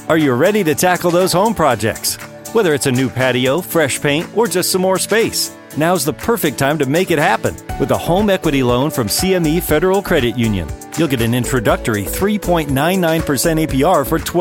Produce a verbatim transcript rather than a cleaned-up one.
Are you ready to tackle those home projects? Whether it's a new patio, fresh paint, or just some more space, now's the perfect time to make it happen with a home equity loan from C M E Federal Credit Union. You'll get an introductory three point nine nine percent A P R for twelve